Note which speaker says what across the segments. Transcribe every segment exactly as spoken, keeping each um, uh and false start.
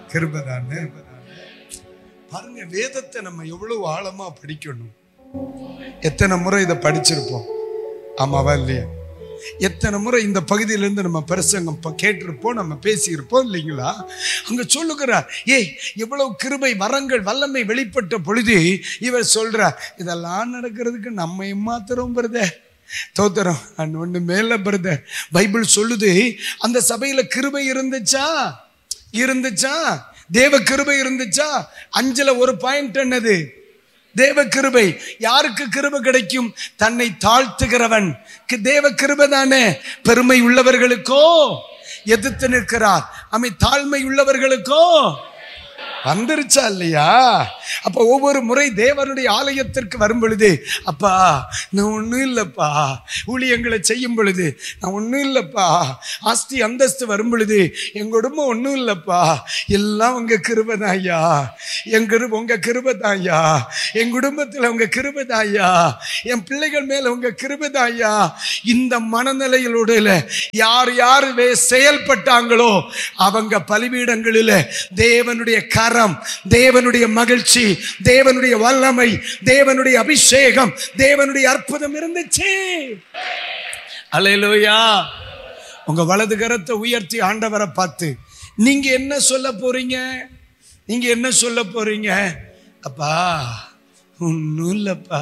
Speaker 1: கிருபை தானே. பாருங்க, வேதத்தை நம்ம எவ்வளவு ஆழமா படிக்கணும். எத்தனை முறை இதை படிச்சிருப்போம், ஆமாவா இல்லையா? எத்தனை முறை இந்த பகுதியிலிருந்து நம்ம பிரசங்கம் கேட்டிருப்போம், நம்ம பேசியிருப்போம் இல்லைங்களா? அங்க சொல்லுகிறார், ஏய் எவ்வளவு கிருபை வரங்கள் வல்லமை வெளிப்பட்ட பொழுது இவர் சொல்றார், இதெல்லாம் நடக்கிறதுக்கு நம்ம மாத்திரம் பிரதர் தோத்திரம் ஒண்ணு மேல பிரதர். பைபிள் சொல்லுது, அந்த சபையில கிருபை இருந்துச்சா இருந்துச்சா தேவ கிருபை இருந்துச்சா? அஞ்சுல ஒரு பாயிண்ட் என்னது? தேவ கிருபை. யாருக்கு கிருபை கிடைக்கும்? தன்னை தாழ்த்துகிறவன் தேவ கிருபை தானே. பெருமை உள்ளவர்களுக்கோ எதிர்த்து நிற்கிறார், அமை தாழ்மை உள்ளவர்களுக்கோ வந்துருச்சா இல்லையா? அப்ப ஒவ்வொரு முறை தேவனுடைய ஆலயத்திற்கு வரும் பொழுது, அப்பா நான் ஒன்றும் இல்லைப்பா, ஊழியங்களை செய்யும் பொழுது நான் ஒன்றும் இல்லைப்பா, ஆஸ்தி அந்தஸ்து வரும் பொழுது என் குடும்பம் ஒன்றும் இல்லைப்பா, எல்லாம் உங்க கிருபை தான்யா, என் கிருபை உங்க கிருபை தான்யா, என் குடும்பத்தில் உங்க கிருபை தான்யா, என் பிள்ளைகள் மேல உங்க கிருபை தான்யா. இந்த மனநிலைகளோட யார் யார் செயல்பட்டாங்களோ அவங்க பலிபீடங்களில் தேவனுடைய கரம், தேவனுடைய மகிழ்ச்சி, தேவனுடைய வல்லமை, தேவனுடைய அபிஷேகம், தேவனுடைய அற்புதம் இருந்துச்சு. அல்லேலூயா. உங்க வலது கரத்தை உயர்த்தி ஆண்டவரை பார்த்து நீங்க என்ன சொல்ல போறீங்க? நீங்க என்ன சொல்ல போறீங்க? அப்பா ஒன்னும் இல்லப்பா,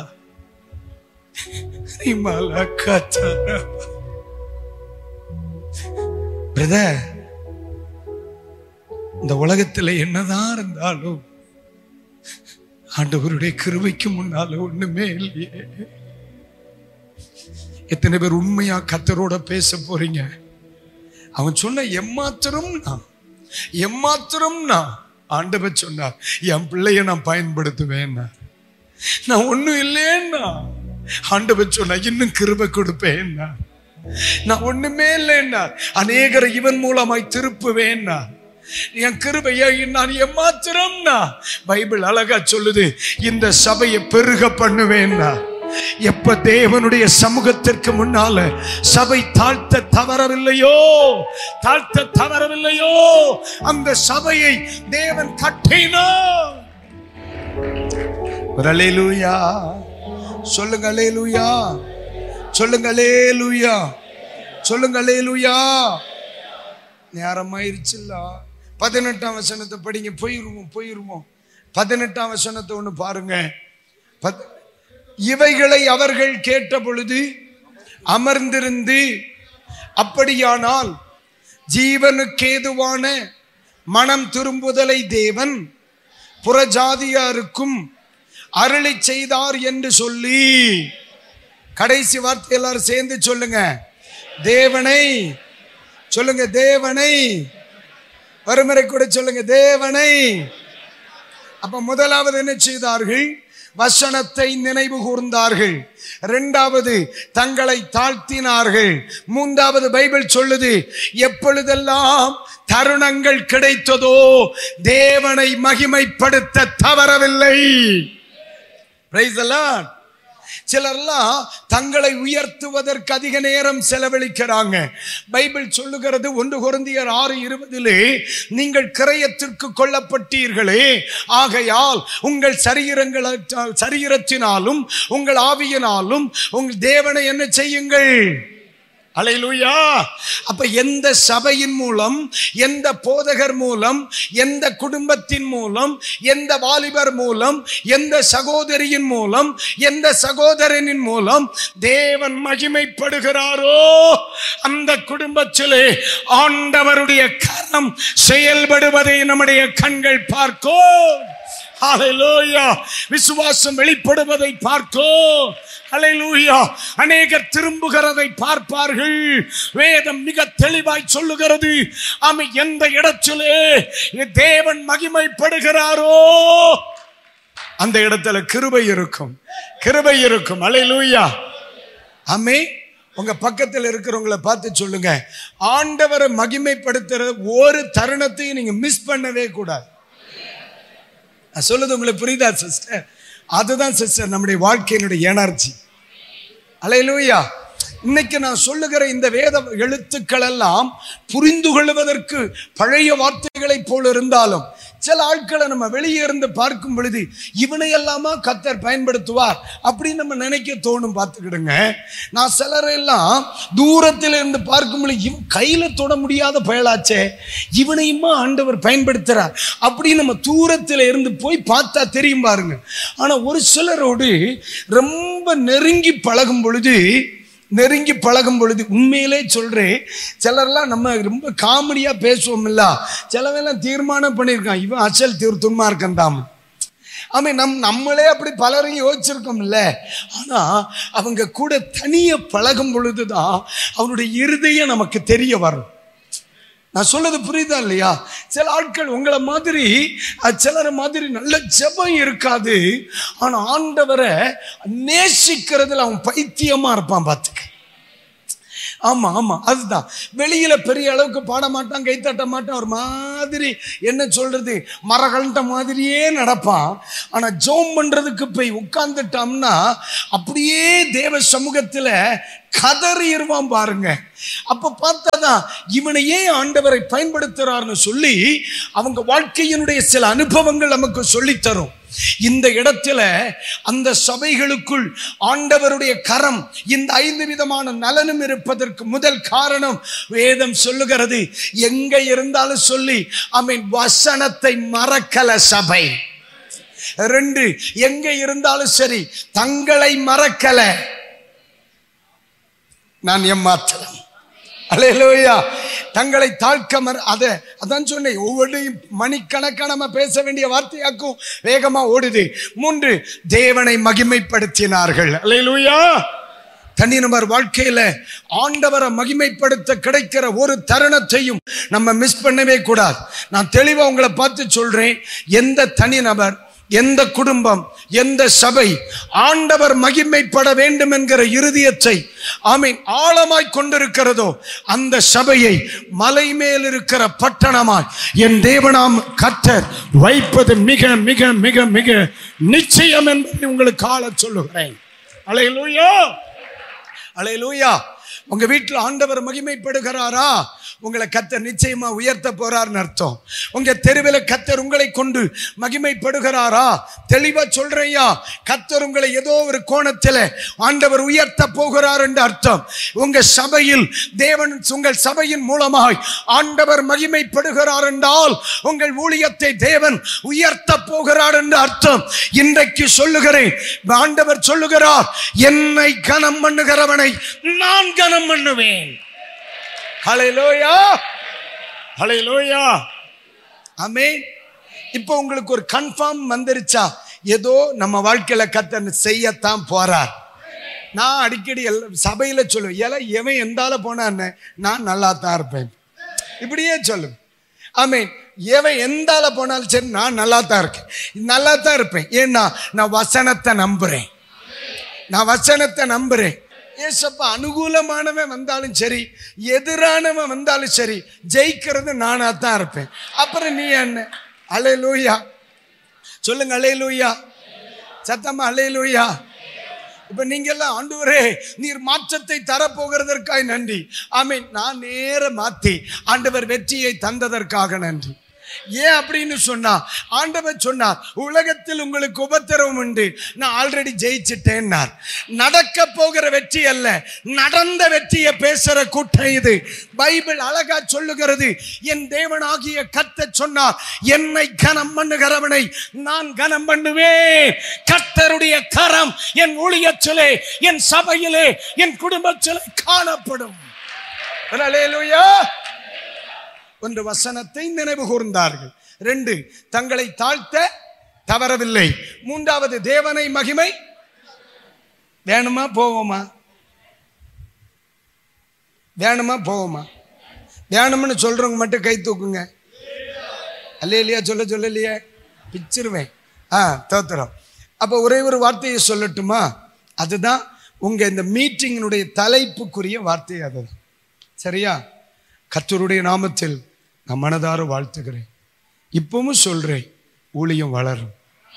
Speaker 1: பிரதர் இந்த உலகத்துல என்னதான் இருந்தாலும் ஆண்டவருடைய கிருபைக்கு முன்னால ஒண்ணுமே இல்லையே. எத்தனை பேர் உண்மையா கர்த்தரோட பேச போறீங்க? அவன் சொன்ன எம்மாத்திரம் நான் எம்மாத்திரம் நான் ஆண்டவர் சொன்னார், என் பிள்ளைய நான் பயன்படுத்துவேன், நான் ஒண்ணும் இல்லைன்னா ஆண்டவர் சொன்ன இன்னும் கிருபை கொடுப்பேன், நான் ஒண்ணுமே இல்லைன்னா அநேகரை இவன் மூலமாய் திருப்புவேன், என் கிருபையை நான் எம்மாத்திரம்னா. பைபிள் அழகா சொல்லுது, இந்த சபையை பெருக பண்ணுவேன்னா. எப்ப தேவனுடைய சமூகத்திற்கு முன்னால சபை தாழ்த்த தவறவில்லையோ தாழ்த்த தவறவில்லையோ அந்த சபையை தேவன் கட்டினார். அல்லேலூயா சொல்லுங்க, அல்லேலூயா சொல்லுங்க, அல்லேலூயா சொல்லுங்க, அல்லேலூயா. நேரமாயிருச்சுல்ல. பதினெட்டாம் வசனத்தை படிங்க. போயிருவோம் போயிருவோம் பதினெட்டாம் வசனத்தை ஒண்ணு பாருங்க. இவைகளை அவர்கள் கேட்ட பொழுது அமர்ந்திருந்து, அப்படியானால் ஜீவனுக்கேதுவான மனம் திரும்புதலை தேவன் புறஜாதியாருக்கும் அருளி செய்தார் என்று சொல்லி, கடைசி வார்த்தை எல்லாரும் சேர்ந்து சொல்லுங்க, தேவனை சொல்லுங்க, தேவனை. வறுமுறை கூட சொல்லுங்க, தேவனை. அப்ப முதலாவது என்ன செய்தார்கள்? வசனத்தை நினைவு கூர்ந்தார்கள். இரண்டாவது தங்களை தாழ்த்தினார்கள். மூன்றாவது பைபிள் சொல்லுது, எப்பொழுதெல்லாம் தருணங்கள் கிடைத்ததோ தேவனை மகிமைப்படுத்த தவறவில்லை. Praise the Lord. சிலர்லாம் தங்களை உயர்த்துவதற்கு அதிக நேரம் செலவழிக்கிறாங்க. பைபிள் சொல்லுகிறது, ஒன்று கொரிந்தியர் ஆறு இருபதிலே, நீங்கள் கிரயத்திற்கு கொள்ளப்பட்டீர்களே, ஆகையால் உங்கள் சரீரங்கள் சரீரத்தினாலும் உங்கள் ஆவியினாலும் உங்கள் தேவனை என்ன செய்யுங்கள். அல்லேலூயா. அப்ப எந்த சபையின் மூலம், எந்த போதகர் மூலம், எந்த குடும்பத்தின் மூலம், எந்த வாலிபர் மூலம், எந்த சகோதரியின் மூலம், எந்த சகோதரனின் மூலம் தேவன் மகிமைப்படுகிறாரோ அந்த குடும்பத்திலே ஆண்டவருடைய கரம் செயல்படுவதை நம்முடைய கண்கள் பார்க்கும். ஹல்லேலூயா. விசுவாசம் வெளிப்படுவதை பார்க்கும். ஹல்லேலூயா. அநேகர் திரும்புகிறதை பார்ப்பார்கள். வேதம் மிக தெளிவாய் சொல்லுகிறது, ஆமென், எந்த இடத்திலே தேவன் மகிமைப்படுகிறாரோ அந்த இடத்துல கிருபை இருக்கும், கிருபை இருக்கும். ஹல்லேலூயா. ஆமென். உங்க பக்கத்தில் இருக்கிறவங்களை பார்த்து சொல்லுங்க, ஆண்டவரை மகிமைப்படுத்துற ஒரு தருணத்தையும் நீங்க மிஸ் பண்ணவே கூடாது. சொல்லுது உங்களுக்கு புரியுதா சிஸ்டர்? அதுதான் சிஸ்டர் நம்முடைய வாழ்க்கையினுடைய எனர்ஜி. அல்லேலூயா. இன்னைக்கு நான் சொல்லுகிற இந்த வேத எழுத்துக்கள் எல்லாம் புரிந்து கொள்வதற்கு பழைய வார்த்தைகளை போல் இருந்தாலும் சில ஆட்களை நம்ம வெளியே இருந்து பார்க்கும் பொழுது இவனை எல்லாமா கர்த்தர் பயன்படுத்துவார் அப்படின்னு நம்ம நினைக்க தோணும். பார்த்துக்கிடுங்க, நான் சிலரெல்லாம் தூரத்தில் இருந்து பார்க்கும் பொழுது இவன் கையில தொட முடியாத பயலாச்சே, இவனையுமா ஆண்டவர் பயன்படுத்துறார் அப்படின்னு நம்ம தூரத்தில் இருந்து போய் பார்த்தா தெரியும் பாருங்க. ஆனா ஒரு சிலரோடு ரொம்ப நெருங்கி பழகும் பொழுது நெருங்கி பழகும் பொழுது உண்மையிலே சொல்றேன், சிலர்லாம் நம்ம ரொம்ப காமெடியா பேசுவோம் இல்ல, சிலவெல்லாம் தீர்மானம் பண்ணியிருக்கான் இவன் அசல் தீர் துன்மார்க்கன் தான். ஆமே, நம் நம்மளே அப்படி பலரையும் யோசிச்சிருக்கோம் இல்ல. ஆனா அவங்க கூட தனிய பழகும் பொழுதுதான் அவனுடைய இருதயம் நமக்கு தெரிய வரும். நான் சொல்றது புரியுதா இல்லையா? சில ஆட்கள் உங்களை மாதிரி சிலர் மாதிரி நல்ல ஜெபம் இருக்காது, ஆனா ஆண்டவரை நேசிக்கிறதுல அவன் பைத்தியமா இருப்பான். பார்த்துக்க, ஆமா ஆமா அதுதான். வெளியில பெரிய அளவுக்கு பாட மாட்டான், கை தட்ட மாட்டான், ஒரு மாதிரி என்ன சொல்றது மரகண்ட மாதிரியே நடப்பான். ஆனா ஜோம் பண்றதுக்கு போய் உட்கார்ந்துட்டோம்னா அப்படியே தேவ சமூகத்துல கதறிடுவான் பாருங்க. அப்ப பார்த்தாதான் இவனை ஏன் ஆண்டவரை பயன்படுத்துறாருன்னு சொல்லி அவங்க வாழ்க்கையினுடைய சில அனுபவங்கள் நமக்கு சொல்லித்தரும். இந்த இடத்துல அந்த சபைகளுக்குள் ஆண்டவருடைய கரம் இந்த ஐந்து விதமான நலனும் இருப்பதற்கு முதல் காரணம் வேதம் சொல்லுகிறது. எங்க இருந்தாலும் சொல்லி ஆமென், வசனத்தை மறக்கல சபை. ரெண்டு, எங்க இருந்தாலும் சரி தங்களை மறக்கல, நான் ஏமாற்றேன். அல்லேலூயா. தங்களை தாழ்க்க மற அத அதான் சொன்னேன். ஒவ்வொன்றையும் மணிக்கணக்கான நம்ம பேச வேண்டிய வார்த்தையாக்கும் வேகமா ஓடுது. மூன்று, தேவனை மகிமைப்படுத்தினார்கள். அல்லேலூயா. தனி நபர் வாழ்க்கையில ஆண்டவரை மகிமைப்படுத்த கிடைக்கிற ஒரு தருணத்தையும் நம்ம மிஸ் பண்ணவே கூடாது. நான் தெளிவா உங்களை பார்த்து சொல்றேன், எந்த தனி நபர், எந்த குடும்பம், எந்த சபை ஆண்டவர் மகிமைப்பட வேண்டும் என்கிற இருதயத்தை ஆமீன் ஆழமாய் கொண்டிருக்கிறதோ அந்த சபையை மலை மேல் இருக்கிற பட்டணமாய் என் தேவனாம் கர்த்தர் வைப்பது மிக மிக மிக மிக நிச்சயம் என்பதை உங்களுக்கு ஆள சொல்லுகிறேன். அல்லேலூயா, அல்லேலூயா. உங்க வீட்டில் ஆண்டவர் மகிமைப்படுகிறாரா? உங்களை கர்த்தர் நிச்சயமா உயர்த்த போறார்னு அர்த்தம். உங்க தெருவில் கர்த்தர் உங்களை கொண்டு மகிமைப்படுகிறாரா? தெளிவா சொல்றையா, கர்த்தர் உங்களை ஏதோ ஒரு கோணத்தில் ஆண்டவர் உயர்த்த போகிறார் என்று அர்த்தம். உங்க சபையில் தேவன் உங்கள் சபையின் மூலமாய் ஆண்டவர் மகிமைப்படுகிறார் என்றால் உங்கள் ஊழியத்தை தேவன் உயர்த்த போகிறார் என்று அர்த்தம். இன்றைக்கு சொல்லுகிறேன், ஆண்டவர் சொல்லுகிறார், என்னை கனம் பண்ணுகிறவனை நான் கனம் பண்ணுவேன். ஹல்லேலூயா, ஹல்லேலூயா, ஆமென். இப்போ உங்களுக்கு ஒரு கன்ஃபார்ம் வந்துருச்சா? ஏதோ நம்ம வாழ்க்கையில கர்த்தர் செய்யத்தான் போறார். நான் அடிக்கடி சபையில சொல்லுவேன், ஏல எவன் எந்தால போனான்னு நான் நல்லா தான் இருப்பேன், இப்படியே சொல்லு. ஆமென். எவன் எந்தால போனாலும் சரி நான் நல்லா தான் இருக்கேன், நல்லா தான் இருப்பேன். ஏன்னா நான் வசனத்தை நம்புறேன், நான் வசனத்தை நம்புறேன். ஏசப்பா அனுகூலமானவன் வந்தாலும் சரி எதிரானவன் வந்தாலும் சரி ஜெயிக்கிறது நானா தான் இருப்பேன். அப்புறம் நீ என்ன? அல்லேலூயா சொல்லுங்க, அல்லேலூயா சத்தமா, அல்லேலூயா. இப்ப நீங்க எல்லாம் ஆண்டவரே நீர் மாற்றத்தை தரப்போகிறதற்காக நன்றி. ஆமென். நான் நேர மாத்தி ஆண்டவர் வெற்றியை தந்ததற்காக நன்றி. ஏன் அப்படின்னு சொன்னா, ஆண்டவர் சொன்னார், உலகத்தில் உங்களுக்கு உபத்திரவம் உண்டு, நான் ஆல்ரெடி ஜெயிச்சிட்டேன்னார். நடக்க போகிற வெற்றி அல்ல, நடந்த வெற்றியை பேசுற கூட்டம் இது. பைபிள் அழகா சொல்லுகிறது, என் தேவனாகிய கர்த்தர் சொன்னார், என்னை கனம் பண்ணுகிறவனை நான் கனம் பண்ணுவேன். கர்த்தருடைய கரம் என் ஊழியத்திலே, என் சபையிலே, என் குடும்பத்திலே காணப்படும். அல்லேலூயா. ஒன்று, வசனத்தை நினைவு கூர்ந்தார்கள். ரெண்டு, தங்களை தாழ்த்த தவறவில்லை. மூன்றாவது, தேவனை மகிமை. வேணுமா போவோமா? வேணுமா போவோமா? வேணும்னு சொல்றவங்க மட்டும் கை தூக்குங்க. அல்லேலூயா சொல்ல சொல்லலையே, பிச்சிருவேன். ஆ தோத்திரம். அப்ப ஒரே ஒரு வார்த்தையை சொல்லட்டுமா? அதுதான் உங்க இந்த மீட்டிங்கினுடைய தலைப்புக்குரிய வார்த்தை. அதுதான் சரியா? கர்த்தருடைய நாமத்தில் நான் மனதார வாழ்த்துகிறேன். இப்பவும் சொல்றேன், ஊழியம் வளரும்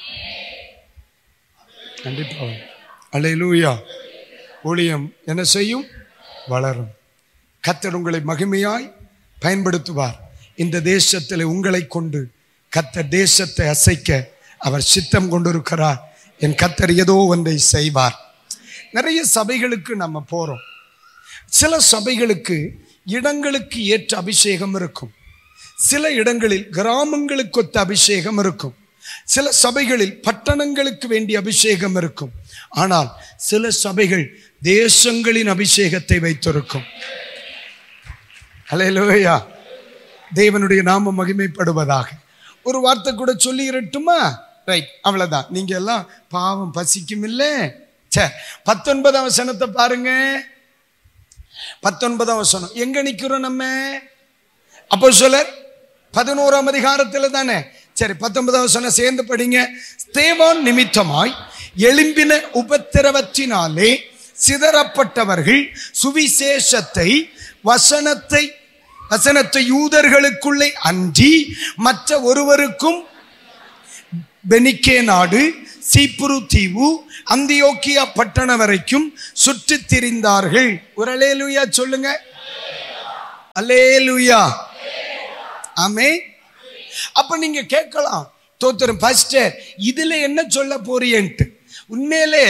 Speaker 1: கண்டிப்பா. அல்லேலூயா. ஊழியம் என்ன செய்யும்? வளரும். கர்த்தர் உங்களை மகிமையாய் பயன்படுத்துவார். இந்த தேசத்தில் உங்களை கொண்டு கர்த்தர் தேசத்தை அசைக்க அவர் சித்தம் கொண்டிருக்கிறார். என் கர்த்தர் ஏதோ ஒன்றை செய்வார். நிறைய சபைகளுக்கு நம்ம போறோம். சில சபைகளுக்கு இடங்களுக்கு ஏற்ற அபிஷேகம் இருக்கும். சில இடங்களில் கிராமங்களுக்கு ஒத்த அபிஷேகம் இருக்கும். சில சபைகளில் பட்டணங்களுக்கு வேண்டிய அபிஷேகம் இருக்கும். ஆனால் சில சபைகள் தேசங்களின் அபிஷேகத்தை வைத்திருக்கும். அல்லேலூயா. தேவனுடைய நாமம் மகிமைப்படுவதாக. ஒரு வார்த்தை கூட சொல்லி இருட்டுமா? ரைட், அவ்வளவுதான். நீங்க எல்லாம் பாவம் பசிக்கும் இல்லை. சரி, பத்தொன்பதாம் வசனத்தை பாருங்க. பத்தொன்பதாம் வசனம் எங்க நிக்கிறோம் நம்ம? அப்போஸ்தலர் பதினோராம் அதிகாரத்துல தானே. சரி, பத்தொன்பதாம் வசனம் சேர்ந்து படிங்க. ஸ்தேவான் நிமித்தமாய் எழும்பின உபத்திரவத்தினாலே சிதறப்பட்டவர்கள் சுவிசேஷத்தை வசனத்தை வசனத்தை யூதர்களுக்குள்ளே அன்றி மற்ற ஒருவருக்கும் பெனிக்கே நாடு, சீப்புரு தீவு, அந்தியோக்கியா பட்டணம் வரைக்கும் சுற்றி திரிந்தார்கள். ஒரு அல்லேலூயா சொல்லுங்க. அல்லேலூயா. ஆமென். அப்ப நீங்க கேட்கலாம், தோத்திரம் பாஸ்டர் இதுல என்ன சொல்ல போறீன்ட்டு. உண்மையிலே